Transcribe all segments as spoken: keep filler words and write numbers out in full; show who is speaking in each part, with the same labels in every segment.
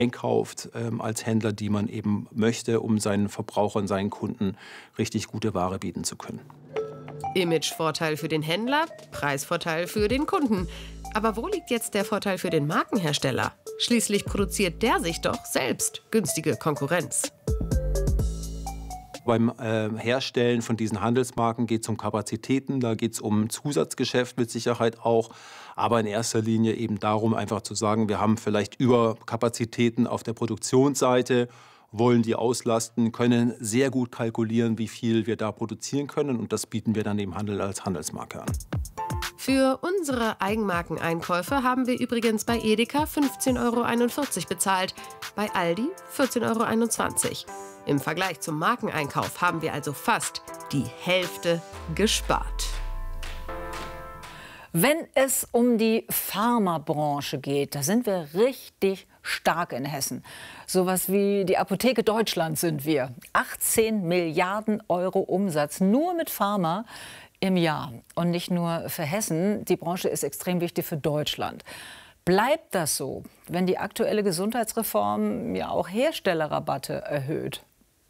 Speaker 1: einkauft ähm, als Händler, die man eben möchte, um seinen Verbrauchern, seinen Kunden richtig gute Ware bieten zu können.
Speaker 2: Imagevorteil für den Händler, Preisvorteil für den Kunden. Aber wo liegt jetzt der Vorteil für den Markenhersteller? Schließlich produziert der sich doch selbst günstige Konkurrenz.
Speaker 1: Beim äh, Herstellen von diesen Handelsmarken geht es um Kapazitäten, da geht es um Zusatzgeschäft mit Sicherheit auch. Aber in erster Linie eben darum, einfach zu sagen, wir haben vielleicht Überkapazitäten auf der Produktionsseite, wollen die auslasten, können sehr gut kalkulieren, wie viel wir da produzieren können. Und das bieten wir dann dem Handel als Handelsmarke an.
Speaker 2: Für unsere Eigenmarkeneinkäufe haben wir übrigens bei Edeka fünfzehn Euro einundvierzig bezahlt, bei Aldi vierzehn Euro einundzwanzig. Im Vergleich zum Markeneinkauf haben wir also fast die Hälfte gespart.
Speaker 3: Wenn es um die Pharmabranche geht, da sind wir richtig stark in Hessen. Sowas wie die Apotheke Deutschland sind wir. achtzehn Milliarden Euro Umsatz nur mit Pharma im Jahr. Und nicht nur für Hessen, die Branche ist extrem wichtig für Deutschland. Bleibt das so, wenn die aktuelle Gesundheitsreform ja auch Herstellerrabatte erhöht?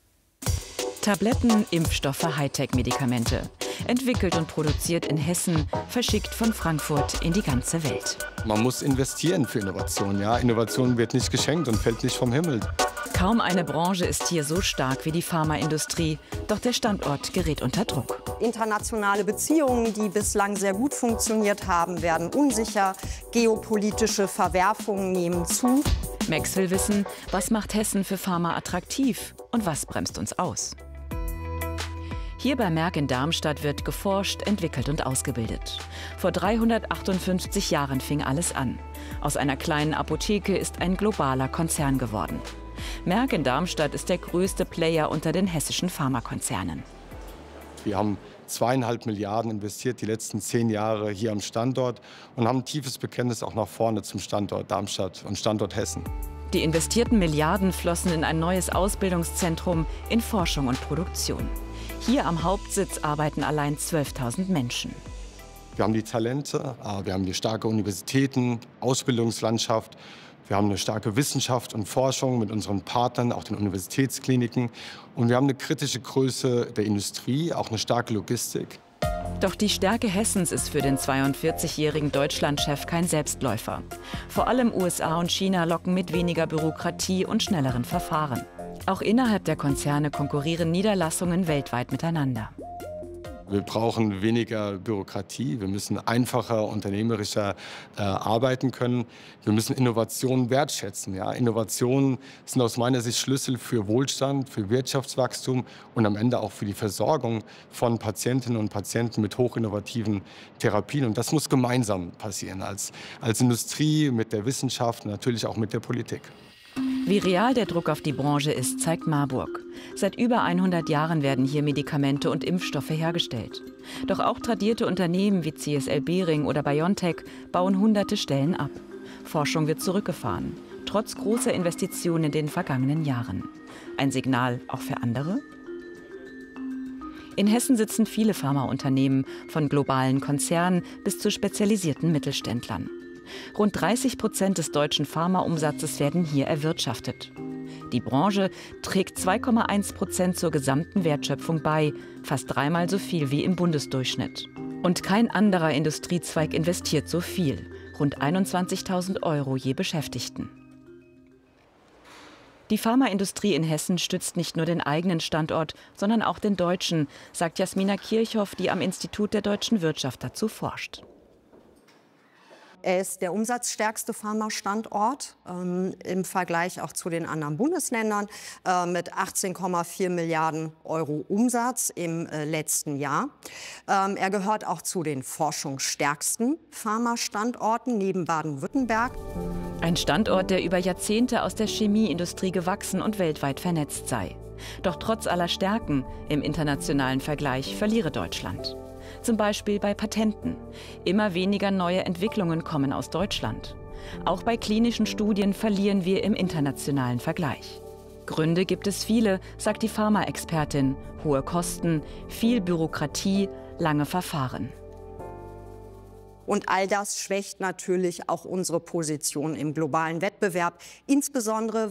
Speaker 4: Tabletten, Impfstoffe, Hightech-Medikamente. Entwickelt und produziert in Hessen, verschickt von Frankfurt in die ganze Welt.
Speaker 5: Man muss investieren für Innovation. Ja? Innovation wird nicht geschenkt und fällt nicht vom Himmel.
Speaker 4: Kaum eine Branche ist hier so stark wie die Pharmaindustrie. Doch der Standort gerät unter Druck.
Speaker 6: Internationale Beziehungen, die bislang sehr gut funktioniert haben, werden unsicher. Geopolitische Verwerfungen nehmen zu.
Speaker 4: Max will wissen, was macht Hessen für Pharma attraktiv und was bremst uns aus. Hier bei Merck in Darmstadt wird geforscht, entwickelt und ausgebildet. Vor dreihundertachtundfünfzig Jahren fing alles an. Aus einer kleinen Apotheke ist ein globaler Konzern geworden. Merck in Darmstadt ist der größte Player unter den hessischen Pharmakonzernen.
Speaker 5: Wir haben zweieinhalb Milliarden investiert die letzten zehn Jahre hier am Standort und haben ein tiefes Bekenntnis auch nach vorne zum Standort Darmstadt und Standort Hessen.
Speaker 4: Die investierten Milliarden flossen in ein neues Ausbildungszentrum, in Forschung und Produktion. Hier am Hauptsitz arbeiten allein zwölftausend Menschen.
Speaker 5: Wir haben die Talente, wir haben die starke Universitäten, Ausbildungslandschaft. Wir haben eine starke Wissenschaft und Forschung mit unseren Partnern, auch den Universitätskliniken. Und wir haben eine kritische Größe der Industrie, auch eine starke Logistik.
Speaker 4: Doch die Stärke Hessens ist für den zweiundvierzigjährigen Deutschlandchef kein Selbstläufer. Vor allem U S A und China locken mit weniger Bürokratie und schnelleren Verfahren. Auch innerhalb der Konzerne konkurrieren Niederlassungen weltweit miteinander.
Speaker 5: Wir brauchen weniger Bürokratie, wir müssen einfacher, unternehmerischer äh, arbeiten können. Wir müssen Innovationen wertschätzen. Ja? Innovationen sind aus meiner Sicht Schlüssel für Wohlstand, für Wirtschaftswachstum und am Ende auch für die Versorgung von Patientinnen und Patienten mit hochinnovativen Therapien. Und das muss gemeinsam passieren, als, als Industrie, mit der Wissenschaft und natürlich auch mit der Politik.
Speaker 4: Wie real der Druck auf die Branche ist, zeigt Marburg. Seit über hundert Jahren werden hier Medikamente und Impfstoffe hergestellt. Doch auch tradierte Unternehmen wie C S L Behring oder BioNTech bauen hunderte Stellen ab. Forschung wird zurückgefahren, trotz großer Investitionen in den vergangenen Jahren. Ein Signal auch für andere? In Hessen sitzen viele Pharmaunternehmen, von globalen Konzernen bis zu spezialisierten Mittelständlern. Rund dreißig Prozent des deutschen Pharmaumsatzes werden hier erwirtschaftet. Die Branche trägt zwei Komma eins Prozent zur gesamten Wertschöpfung bei, fast dreimal so viel wie im Bundesdurchschnitt. Und kein anderer Industriezweig investiert so viel, rund einundzwanzigtausend Euro je Beschäftigten. Die Pharmaindustrie in Hessen stützt nicht nur den eigenen Standort, sondern auch den deutschen, sagt Jasmina Kirchhoff, die am Institut der deutschen Wirtschaft dazu forscht.
Speaker 6: Er ist der umsatzstärkste Pharmastandort ähm, im Vergleich auch zu den anderen Bundesländern äh, mit achtzehn Komma vier Milliarden Euro Umsatz im äh, letzten Jahr. Ähm, er gehört auch zu den forschungsstärksten Pharmastandorten neben Baden-Württemberg.
Speaker 4: Ein Standort, der über Jahrzehnte aus der Chemieindustrie gewachsen und weltweit vernetzt sei. Doch trotz aller Stärken im internationalen Vergleich verliere Deutschland. Zum Beispiel bei Patenten. Immer weniger neue Entwicklungen kommen aus Deutschland. Auch bei klinischen Studien verlieren wir im internationalen Vergleich. Gründe gibt es viele, sagt die Pharmaexpertin. Hohe Kosten, viel Bürokratie, lange Verfahren.
Speaker 6: Und all das schwächt natürlich auch unsere Position im globalen Wettbewerb, insbesondere